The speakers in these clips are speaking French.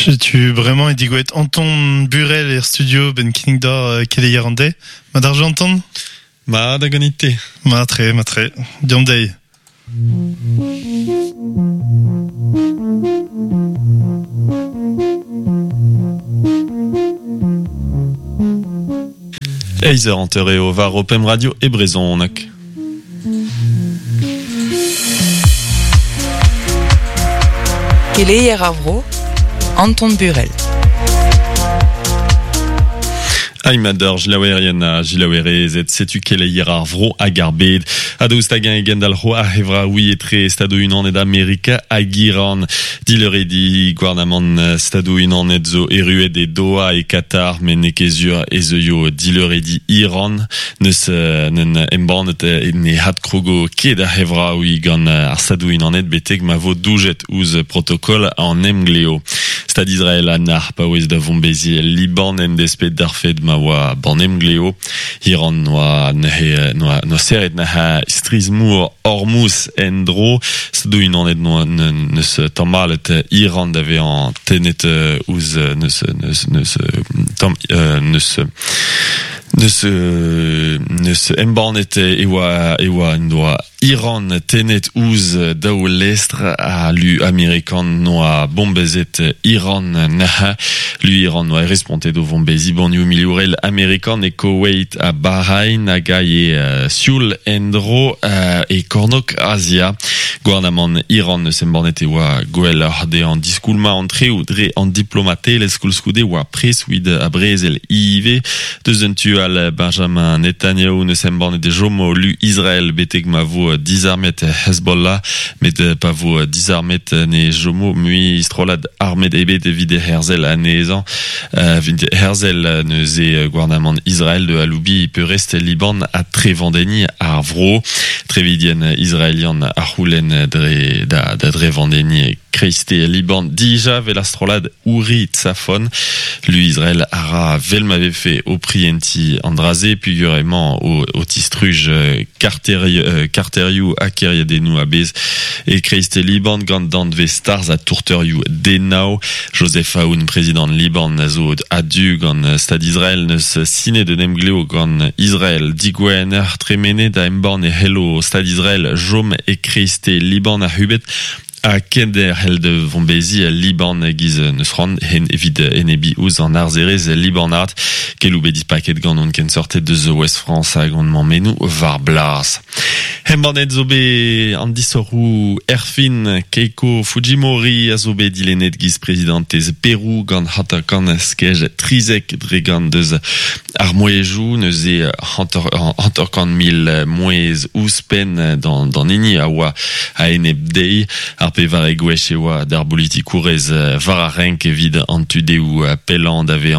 Tu vraiment et digo Anton Burel et studio ben Kingdor Kelly Yarande. Ma d'argent Anton? Ma d'agonité. Ma très. Diondei. Eiser enterré au var Opem Radio et Brezon nak. Kelly Avro, Anton Burel. Aimador, Jilaweriana, Jilawerezet, setu kele yerar vro agarbed, ado stagan egendalro a hevra oui etre stado unan ed Amerika agiran, dileredi guardaman stado unan edzo erued e Doha e Qatar, men nekezur ezeyo dileredi Iran, neus nen emban ne hat krogo ket a hevra oui gant ar stado unan ed beteg ma vo doujet ouz protokol an emgleo. Stad Israel a nar pa ouez da vombezi Liban en despet darfed ma wa banem gleo Iran no seret na ha strizmour Hormuz endro stado unan ed neus tammalet Iran d'ave an tenet ouz neus embanet ewa n'doa Iran tenet ouz daou lestre a lu Amerikan noa bombezet Iran naha lu Iran noa respontet o bombezi banniou miliorel Amerikan e Koweït a Bahreïn a gaie Sioul endro e Kornok Asia gouvernement Iran neus embanet ewa goel arde an diskoulma antre ou dre an diplomate l'eskoulskoude oa pres ouid a brezel IV deus al Benjamin Netanyahu neus embanet de jomo lu Israël beteg ma vo disarmet Hezbollah met pa vo disarmet ne jomo mui strolad armet ebet vide herzel anezan vide herzel neus e gouvernement Israël de aloubi peut rester Liban a tre vendeni ar vro trevidien israélien ar houlen da dre vendeni kreiste Liban dija vel astrolad ouri tsafon lu Israël ara vel m'avait fait au prienti andraze figurément au tistruge carteriou akeria denou abez et kreiste Liban gandant ve stars a tourteriou denao Joseph Aoun président Liban nazo adu gant stad Israël neus sine de nemgleo gant Israël digwener tremene da emborn e hello stad Israël jom e kreiste Liban a hubet a kender hel de vombezi Liban giz neus ran hen evit enebi ouz an arzerez Libanat kelou bedis paket gant on ken sortet de the West France a gant menou var blas. Hembanet zobe an disorou Erfin Keiko Fujimori a zobe dilenet giz prezidentez Peru gant hata kan skej trizek dre gant deus ar moejou neus e hantor kan mil moez ouzpen dan eni a oa a enep dei ar pe var e gwech e oa d'ar politikourez var a renk evit an tude ou pelan d'ave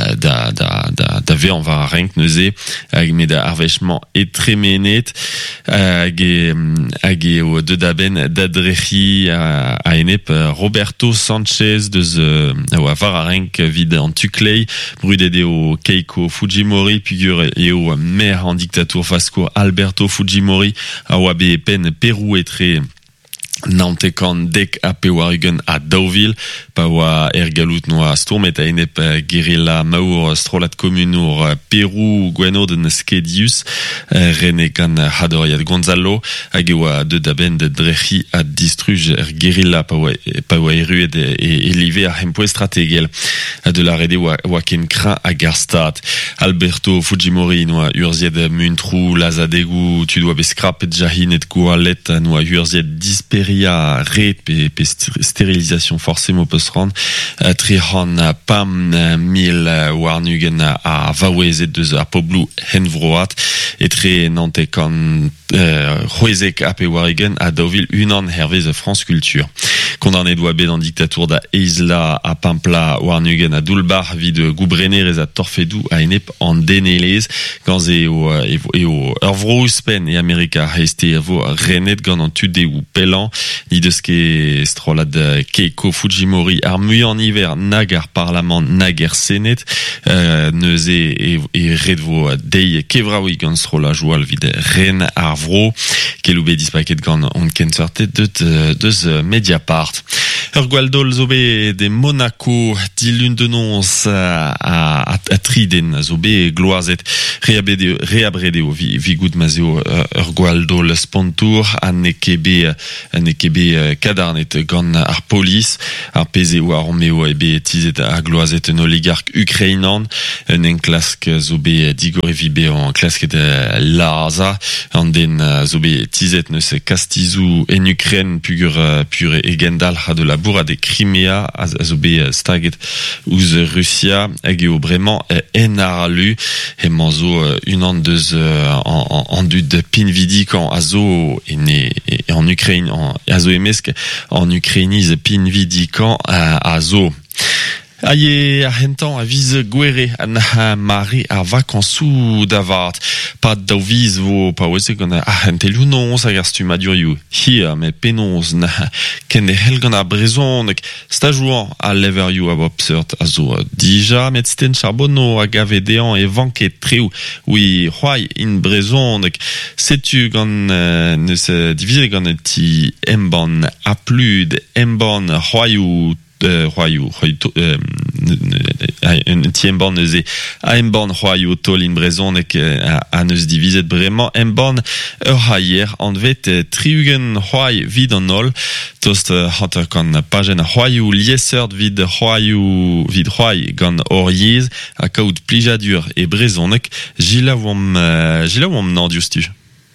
an var a renk neus e hag met arvechman etremenet hag e o dedaben d'adrechi a enep Roberto Sanchez deus oa var a renk vid an tuklei brudet eo Keiko Fujimori pigur eo mer an dictatour fasko Alberto Fujimori a oa be pen Peru etre nantekan dek a pewarugen a Dauville pa oa galout noa stourmet a enep gerilla maour strolat komunour Peru gweno de skedius renekan hadoriad Gonzalo hag oa de daben de drechi a distruj gerilla pa oa erued e live a hempoe strategel de la rede oa ken kran a garstat Alberto Fujimori noa urzied muntrou lazadegou tu doa beskrap et jahin et goalet noa urzied disper ret pe stérilisation forcément peut se rendre trihan pam mil warnugen a vaouezet deus ar poblou henvroat et tre nantekan roezek a pe warigen a Dauville unan hervez France Culture condamné doa bet en dictatour da Isla a Pampla warnugen a Dulbar vid goubrenerez a torfedou a enep an denelez gant eo ur vrouspen e Amerika heste vo renet gant an tude ou pelan Nideske strolad Keiko Fujimori ar muian hiver nagar parlament nager senet neuze e redvo dei kevraoui gant strola joual vid ren ar vro keloube dispaket gant on ken sortet deus Mediapart. Ur gwaldol zo be de Monaco dilun denons a triden zo be gloazet reabredeo vi gout mazeo ur gwaldol spontour an ekebe kadarnet gant ar polis ar peze ou ar meo ebe tizet a gloazet un oligark ukrainan en klask zo be digore vibe en klask de Laza an den zo be tizet neus kastizou en Ukraine pure egendal ha de la bourra de Crimea zo be staget ouz Russia hag eo bremañ en aralu hemañ zo un an deus an dud pinvidikan a zo en Ukraine a zo emesk en Ukrainiz pinvidikan a zo. Aie ar hentan a viz gwere an mare ar vakansou davart. Pat daou viz vo pa oese gant ar hentelioù nons hag ar stumadurioù. Hir me penons na ken e hel gant ar brezon stajouan a leverioù a bop seurt a zo dija met sten charbono hag avedean e vanket treoù oui c'hoai in brezon setu gant neus divize gant ti emban a plud emban c'hoaiou un tiemban neuze a emban c'hoaio tol in brezon a neus divizet bremañ emban ur haier an vet triugen c'hoai vid an ol tost hanter gant pajen a c'hoaio lieseurt vid c'hoai gant or yez a kaout plijadur e brezonek jilaouam nan diustu.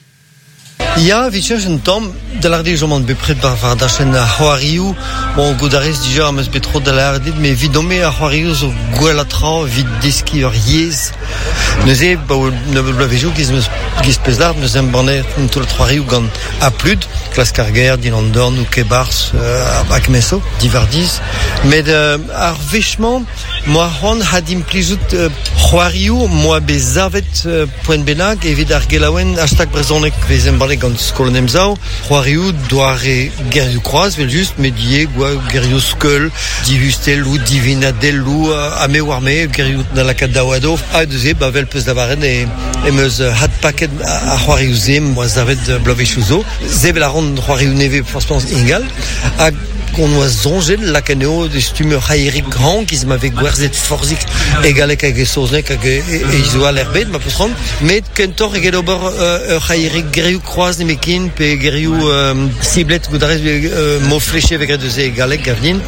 Ja, vitchech un tamm da l'ardi jo man bepred var dachen a c'hoarioù bon godarez dija am eus betro da l'ardid me vidome a c'hoarioù zo gwellatra vid deski ur yez neuze ne blavejoù giz pez l'ard neus embanet un tol c'hoarioù gant a plud klask ar ger din an dorn ou kebars ak meso divardiz met ar vechman moa c'hoant ha dim plijout c'hoarioù moa bezavet poent bennak evit ar gelaouen hashtag brezonek vez embanet gant skolonem zao c'hoarioù doare gerioù kroaz vel just met die gerioù skeul divustel ou divinadel ou ame warme gerioù da lakad daouado a deuze vel peus davaren e meus hat paket a c'hoarioù zem moa zavet blavechou zo zevel a ron c'hoarioù neve franchement ingal hag qu'on oa zonjet lakaneo de stume c'haerik grand kiz ma vez gwerzet forzik egalek hag e soznek hag e izo a l'erbet ma peus ran met kentor eget ober c'haerik gerioù kroaz nemekin pe gerioù siblet goudarez mo fleche vek redeuze egalek gavnin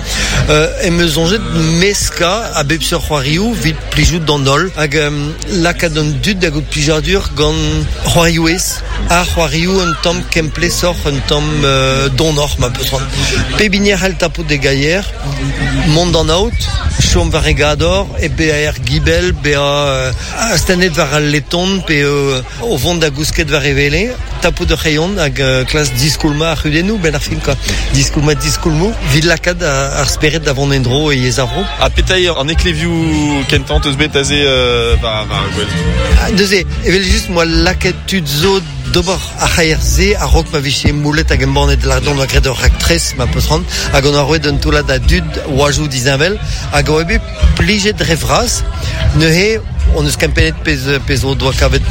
e me zonjet meska a bep sur c'hoarioù vid plijout dandol hag lakad an dud hag out plijadur gant c'hoarioù ez a c'hoarioù un tamm kemple sor un tamm donor ma peus ran pe binier hel tapout de gaier mont an out chom var egador e be a er gibel be a stanet var al leton pe o vont da gousket var evele tapout de c'hayon hag klas diskoulma a c'hudenou ben ar film ka diskoulmou vid lakad ar speret davon endro e yez avro a petay an eklevioù kentant eus bet aze var gwell deuze evel just moa lakad tud zo d'ober a c'haerze a rok ma viche moulet hag embanet lardon a gred ur actress ma peus ran hag on a roet un toulad a dud oajou dizinvel hag o ebe plijet revraz neuze on eus kempenet pez o doa kavet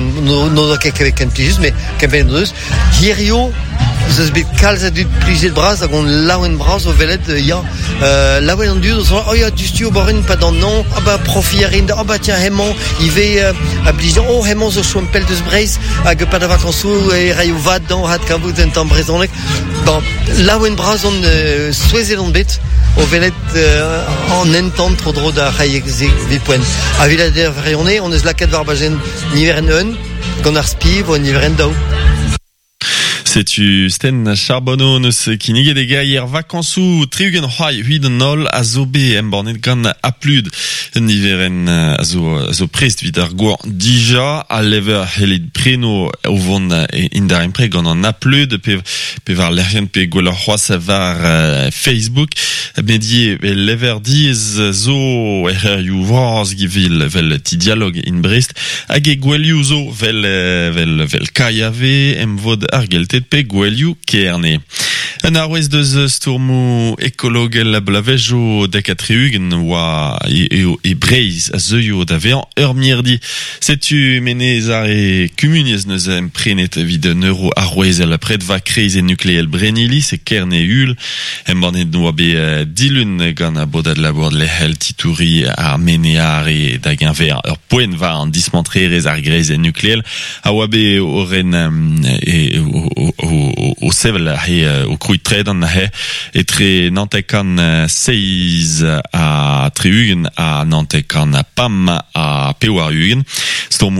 no doa kavet ken plijet mais kempenet deus hirio zeus bet kalz a dud plijet braz hag on laouen braz o velet ya laouen an dud o ya dustu o borin pa dan non profi a rin tiens hemañ ive a plijet hemañ zo chom pel deus breiz hag pa da vakansou e raio vat dan hat kavout un tamm brezonek laouen braz on souezel an bet o velet an entant tro dro da c'haiek vid poent a vilader vreone on eus lakad var bajen niveren eun gant ar spiv o niveren daou. Setu sten charbonno neus kinniget e gaier vakansou triugen c'hoai huid an ol a zo be embornet gant a plud niveren a zo prest vid ar gwar dija a lever helit preno o vont indar impre gant an a plud pe var lerien pe gwell ar c'hoaz var Facebook medie lever diez zo errioù vraz givil vel ti dialog in Brest hag e gwellioù zo vel kaiave em vod ar gelte pe gwelioù kerne. Un arwez deus stourmou ekologel la blavejo da katreugen oa e breiz a zeuio da vean mirdi. Setu menez are kumuniez neus emprenet vid un euro arwez la predva kreiz e nucléel brenili se kerne ul embanet noa be dilun gant a bodad labour de lehel titouri a menear e da gen ver poen va an dismantrerez ar greiz e nucléel a oa be oren o sevel o kruit tred an he etre nantekan 6 a treugen a nantekan pam a peoar ugen.